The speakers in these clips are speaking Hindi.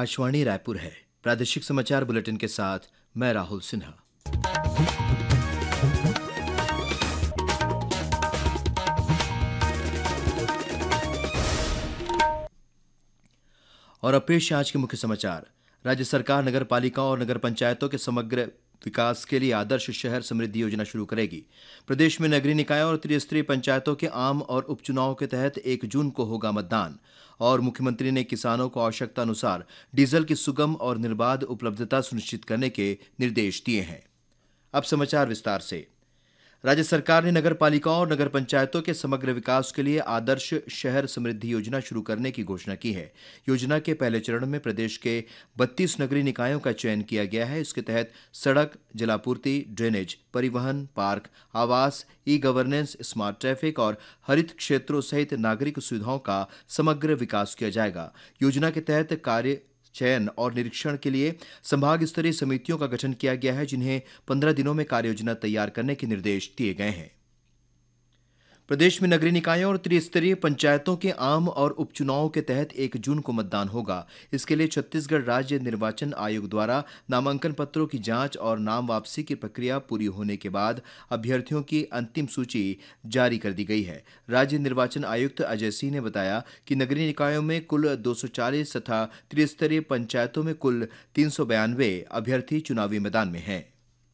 आकाशवाणी रायपुर है। प्रादेशिक समाचार बुलेटिन के साथ मैं राहुल सिन्हा। और अब पेश है आज के मुख्य समाचार। राज्य सरकार नगर पालिकाओं और नगर पंचायतों के समग्र विकास के लिए आदर्श शहर समृद्धि योजना शुरू करेगी। प्रदेश में नगरीय निकायों और त्रिस्तरीय पंचायतों के आम और उपचुनाव के तहत 1 जून को होगा मतदान। और मुख्यमंत्री ने किसानों को आवश्यकता अनुसार डीजल की सुगम और निर्बाध उपलब्धता सुनिश्चित करने के निर्देश दिए हैं। अब समाचार विस्तार से। राज्य सरकार ने नगर पालिकाओं और नगर पंचायतों के समग्र विकास के लिए आदर्श शहर समृद्धि योजना शुरू करने की घोषणा की है। योजना के पहले चरण में प्रदेश के 32 नगरीय निकायों का चयन किया गया है। इसके तहत सड़क, जलापूर्ति, ड्रेनेज, परिवहन, पार्क, आवास, ई गवर्नेंस, स्मार्ट ट्रैफिक और हरित क्षेत्रों सहित नागरिक सुविधाओं का समग्र विकास किया जाएगा। योजना के तहत कार्य चयन और निरीक्षण के लिए संभाग स्तरीय समितियों का गठन किया गया है, जिन्हें 15 दिनों में कार्य योजना तैयार करने के निर्देश दिए गए हैं। प्रदेश में नगरीय निकायों और त्रिस्तरीय पंचायतों के आम और उपचुनाव के तहत 1 जून को मतदान होगा। इसके लिए छत्तीसगढ़ राज्य निर्वाचन आयोग द्वारा नामांकन पत्रों की जांच और नाम वापसी की प्रक्रिया पूरी होने के बाद अभ्यर्थियों की अंतिम सूची जारी कर दी गई है। राज्य निर्वाचन आयुक्त अजय सिंह ने बताया कि नगरीय निकायों में कुल 240 तथा त्रिस्तरीय पंचायतों में कुल 392 अभ्यर्थी चुनावी मैदान में हैं।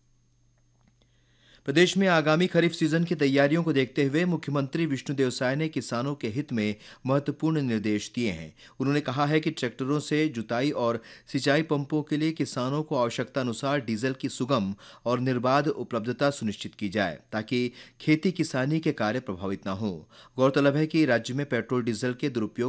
प्रदेश में आगामी खरीफ सीजन की तैयारियों को देखते हुए मुख्यमंत्री विष्णुदेव साय ने किसानों के हित में महत्वपूर्ण निर्देश दिए हैं। उन्होंने कहा है कि ट्रैक्टरों से जुताई और सिंचाई पंपों के लिए किसानों को आवश्यकता अनुसार डीजल की सुगम और निर्बाध उपलब्धता सुनिश्चित की जाए, ताकि खेती किसानी के कार्य प्रभावित न हो। गौरतलब है कि राज्य में पेट्रोल डीजल के दुरुपयोग